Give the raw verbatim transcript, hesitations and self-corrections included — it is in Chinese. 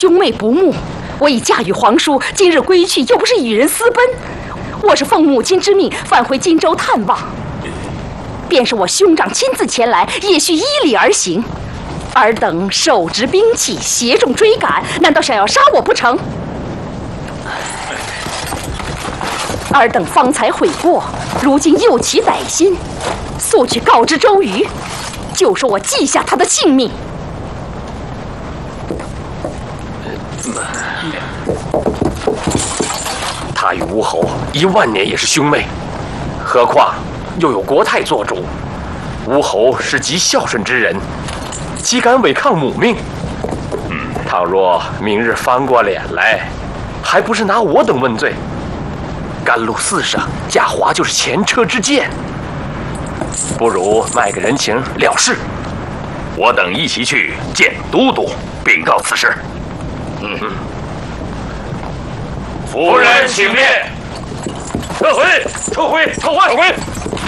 兄妹不睦，我已嫁与皇叔，今日归去，又不是与人私奔。我是奉母亲之命返回荆州探望，便是我兄长亲自前来，也需依礼而行。尔等手执兵器，携众追赶，难道想要杀我不成？尔等方才悔过，如今又起歹心，速去告知周瑜，就说我记下他的性命。 他与吴侯一万年也是兄妹，何况又有国太做主。吴侯是极孝顺之人，岂敢违抗母命？嗯，倘若明日翻过脸来，还不是拿我等问罪？甘露寺上贾华就是前车之鉴，不如卖个人情了事。 我等一起去见都督，禀告此事。嗯嗯。夫人请便。撤回，撤回，撤回，撤回。